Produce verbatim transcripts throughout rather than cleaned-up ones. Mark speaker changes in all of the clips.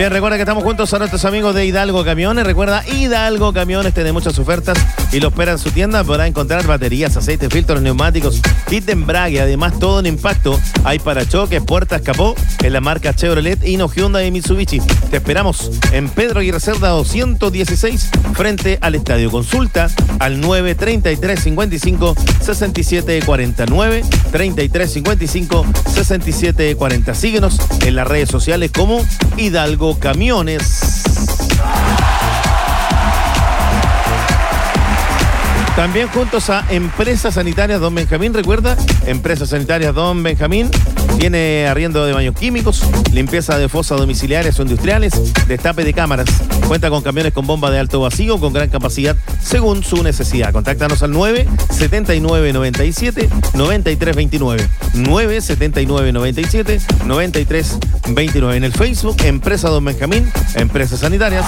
Speaker 1: Bien, recuerda que estamos juntos a nuestros amigos de Hidalgo Camiones. Recuerda, Hidalgo Camiones tiene muchas ofertas y lo espera en su tienda. Podrá encontrar baterías, aceite, filtros, neumáticos, kit de embrague. Además, todo en impacto. Hay parachoques, puertas, capó en la marca Chevrolet, Hino, Hyundai y Mitsubishi. Te esperamos en Pedro Aguirre Cerda doscientos dieciséis frente al estadio. Consulta al nueve treinta y tres cincuenta y cinco sesenta y siete cuarenta. nueve treinta y tres cincuenta y cinco sesenta y siete cuarenta. Síguenos en las redes sociales como Hidalgo Camiones. También juntos a Empresas Sanitarias Don Benjamín. Recuerda, Empresas Sanitarias Don Benjamín tiene arriendo de baños químicos, limpieza de fosas domiciliarias o industriales, destape de cámaras. Cuenta con camiones con bomba de alto vacío con gran capacidad según su necesidad. Contáctanos al nueve setenta y nueve noventa y siete noventa y tres veintinueve. nueve setenta y nueve noventa y siete noventa y tres veintinueve. En el Facebook, Empresa Don Benjamín, Empresas Sanitarias.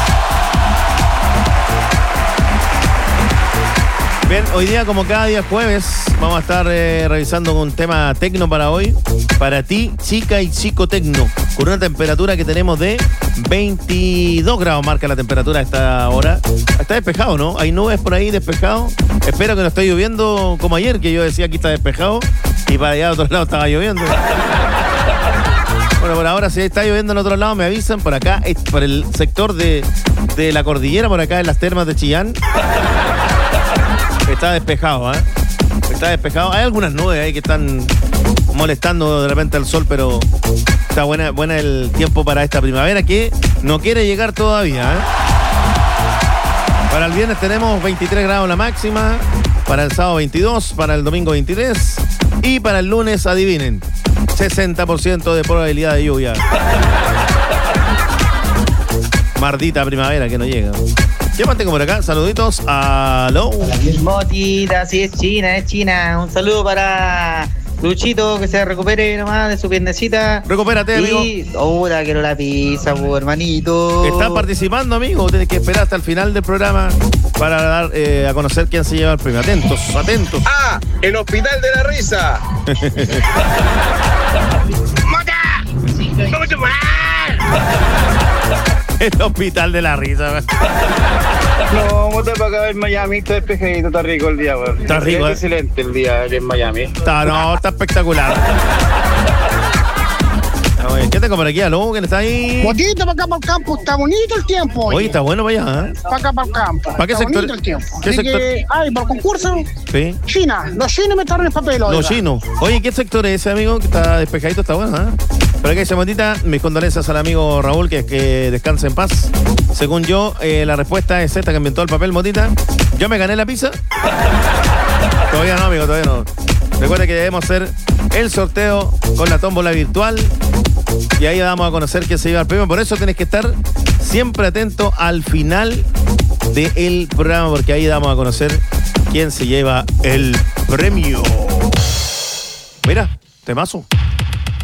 Speaker 1: Bien, hoy día, como cada día jueves, vamos a estar eh, revisando un tema tecno para hoy. Para ti, chica y chico tecno, con una temperatura que tenemos de veintidós grados, marca la temperatura a esta hora. Está despejado, ¿no? Hay nubes por ahí, despejado. Espero que no esté lloviendo como ayer, que yo decía aquí está despejado y para allá de otro lado estaba lloviendo. Bueno, por ahora, si está lloviendo en otro lado, me avisan. Por acá, por el sector de, de la cordillera, por acá en las termas de Chillán. Está despejado, ¿eh? Está despejado. Hay algunas nubes ahí que están molestando de repente al sol, pero está buena, buena el tiempo para esta primavera que no quiere llegar todavía, ¿eh? Para el viernes tenemos veintitrés grados la máxima, para el sábado veintidós, para el domingo veintitrés y para el lunes, adivinen, sesenta por ciento de probabilidad de lluvia. Mardita primavera que no llega. ¿Qué más tengo por acá? Saluditos. Aló.
Speaker 2: Motita, sí, es China, es China. Un saludo para Luchito, que se recupere nomás de su piernecita.
Speaker 1: Recupérate, amigo.
Speaker 2: Y, ahora quiero la pizza, pues, hermanito.
Speaker 1: Está participando, amigo. Tienes que esperar hasta el final del programa para dar eh, a conocer quién se lleva el premio. Atentos, atentos.
Speaker 3: Ah, el Hospital de la Risa. ¡Mota! ¡Vamos a tomar!
Speaker 1: El Hospital de la Risa.
Speaker 4: No, Mota, para acá en Miami está despejadito, está rico el día, weón.
Speaker 1: Está rico, ¿eh?
Speaker 4: Excelente el día aquí en Miami.
Speaker 1: Está, no, está espectacular. Oye, ¿qué tengo por aquí? ¿Aló? ¿Quién está ahí?
Speaker 5: Motito, para acá para el campo, está bonito el tiempo.
Speaker 1: Oye, está bueno para allá, ¿eh?
Speaker 5: Para acá para el campo.
Speaker 1: ¿Para qué
Speaker 5: está
Speaker 1: sector?
Speaker 5: bonito el tiempo.
Speaker 1: ¿Qué
Speaker 5: Así
Speaker 1: sector?
Speaker 5: que, ay, para el concurso,
Speaker 1: Sí.
Speaker 5: China. Los chinos me traen el papel.
Speaker 1: Los
Speaker 5: oiga.
Speaker 1: chinos. Oye, ¿qué sector es ese, amigo? Que está despejadito, está bueno, ¿eh? Pero que dice Motita, mis condolencias al amigo Raúl, que, que descanse en paz. Según yo, eh, la respuesta es esta que inventó el papel, Motita. ¿Yo me gané la pizza? Todavía no, amigo, todavía no. Recuerda que debemos hacer el sorteo con la tómbola virtual y ahí vamos a conocer quién se lleva el premio. Por eso tenés que estar siempre atento al final del programa, porque ahí vamos a conocer quién se lleva el premio. Mira, temazo.